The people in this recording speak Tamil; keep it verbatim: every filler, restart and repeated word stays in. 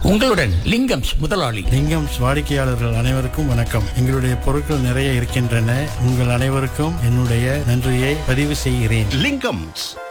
உங்களுடன் லிங்கம் முதலாளி. லிங்கம் வாடிக்கையாளர்கள் அனைவருக்கும் வணக்கம். எங்களுடைய பொருட்கள் நிறைய இருக்கின்றன. உங்கள் அனைவருக்கும் என்னுடைய நன்றியை பதிவு செய்கிறேன். லிங்கம்ஸ்